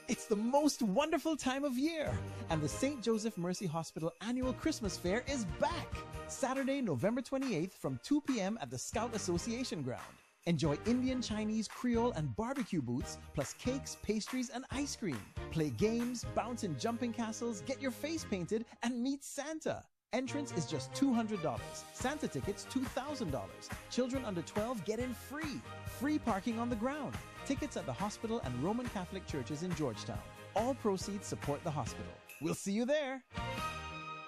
It's the most wonderful time of year, and the St. Joseph Mercy Hospital annual Christmas Fair is back. Saturday, November 28th from 2 p.m. at the Scout Association ground. Enjoy Indian, Chinese, Creole, and barbecue booths, plus cakes, pastries, and ice cream. Play games, bounce in jumping castles, get your face painted, and meet Santa. Entrance is just $200. Santa tickets, $2,000. Children under 12 get in free. Free parking on the ground. Tickets at the hospital and Roman Catholic churches in Georgetown. All proceeds support the hospital. We'll see you there.